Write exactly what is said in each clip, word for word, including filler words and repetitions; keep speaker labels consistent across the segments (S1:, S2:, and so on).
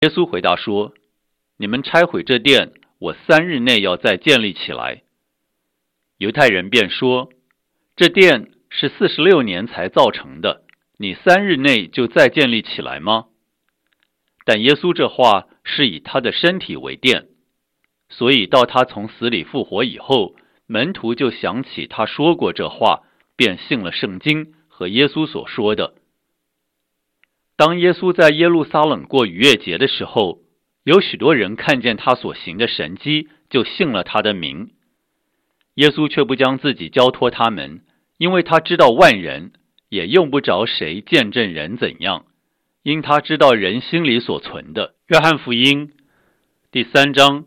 S1: 耶稣回答说：你们拆毁这殿，我三日内要再建立起来。犹太人便说：这殿是四十六年才造成的，你三日内就再建立起来吗？但耶稣这话是以他的身体为殿，所以到他从死里复活以后，门徒就想起他说过这话，便信了圣经和耶稣所说的。当耶稣在耶路撒冷过逾越节的时候，有许多人看见他所行的神迹，就信了他的名。耶稣却不将自己交托他们，因为他知道万人，也用不着谁见证人怎样，因他知道人心里所存的。约翰福音第三章。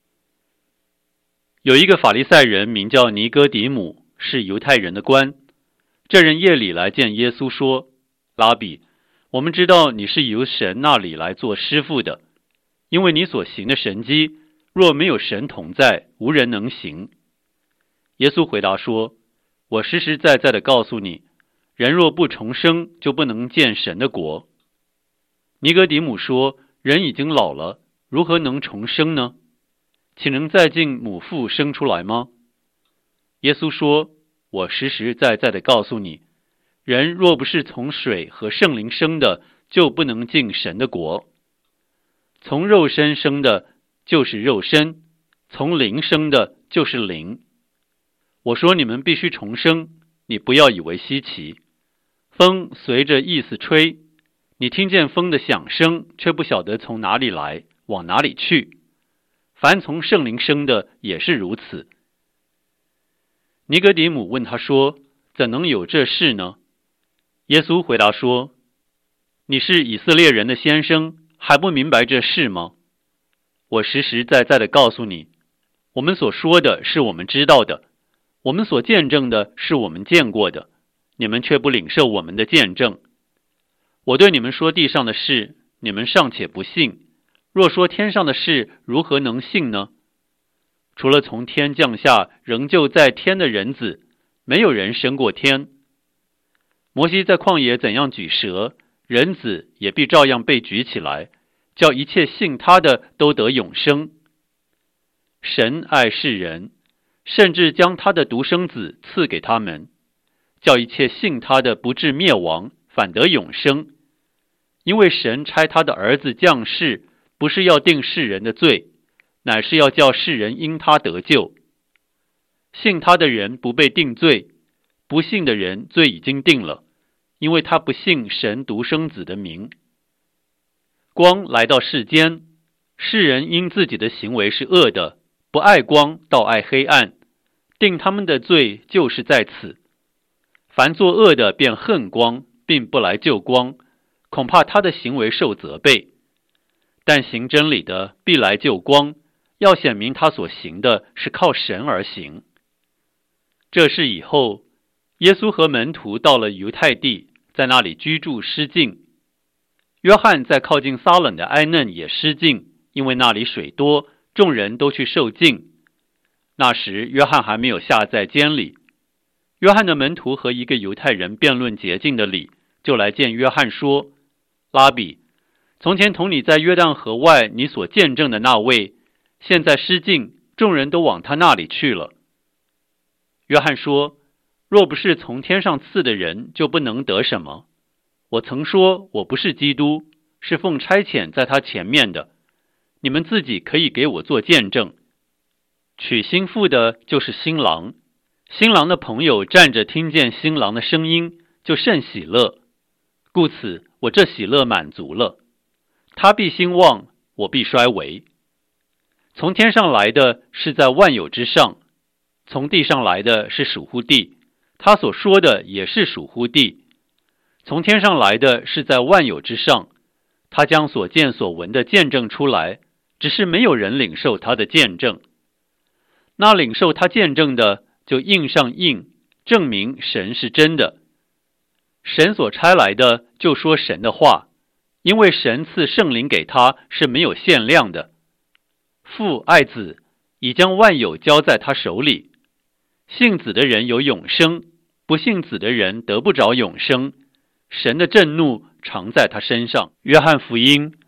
S1: 有一个法利赛人名叫尼哥底母，是犹太人的官。这人夜里来见耶稣说：拉比，我们知道你是由神那里来做师傅的，因为你所行的神迹，若没有神同在，无人能行。耶稣回答说：我实实在在的告诉你，人若不重生，就不能见神的国。尼哥底母说：人已经老了，如何能重生呢？岂能再进母腹生出来吗？耶稣说：我实实在在的告诉你，人若不是从水和圣灵生的，就不能进神的国。从肉身生的就是肉身，从灵生的就是灵。我说你们必须重生，你不要以为稀奇。风随着意思吹，你听见风的响声，却不晓得从哪里来，往哪里去。凡从圣灵生的也是如此。尼哥底母问他说：怎能有这事呢？耶稣回答说：你是以色列人的先生，还不明白这事吗？我实实在在的告诉你，我们所说的是我们知道的，我们所见证的是我们见过的，你们却不领受我们的见证。我对你们说地上的事，你们尚且不信，若说天上的事，如何能信呢？除了从天降下仍旧在天的人子，没有人升过天。摩西在旷野怎样举蛇，人子也必照样被举起来，叫一切信他的都得永生。神爱世人，甚至将他的独生子赐给他们，叫一切信他的不至灭亡，反得永生。因为神差他的儿子降世，不是要定世人的罪，乃是要叫世人因他得救。信他的人不被定罪，不信的人罪已经定了，因为他不信神独生子的名。光来到世间，世人因自己的行为是恶的，不爱光，倒爱黑暗，定他们的罪就是在此。凡作恶的便恨光，并不来救光，恐怕他的行为受责备。但行真理的必来救光，要显明他所行的是靠神而行。这事以后，耶稣和门徒到了犹太地，在那里居住失禁。约翰在靠近撒冷的埃嫩也失禁，因为那里水多，众人都去受浸。那时约翰还没有下在监里。约翰的门徒和一个犹太人辩论洁净的理，就来见约翰说：拉比，从前同你在约旦河外你所见证的那位，现在失禁，众人都往他那里去了。约翰说：若不是从天上赐的人，就不能得什么。我曾说我不是基督，是奉差遣在他前面的，你们自己可以给我做见证。娶新妇的就是新郎，新郎的朋友站着听见新郎的声音，就甚喜乐，故此我这喜乐满足了。他必兴旺，我必衰微。从天上来的是在万有之上，从地上来的是属乎地，他所说的也是属乎地。从天上来的是在万有之上，他将所见所闻的见证出来，只是没有人领受他的见证。那领受他见证的，就印上印，证明神是真的。神所差来的，就说神的话，因为神赐圣灵给他是没有限量的。父爱子，已将万有交在他手里。信子的人有永生，不信子的人得不着永生。神的震怒常在他身上。约翰福音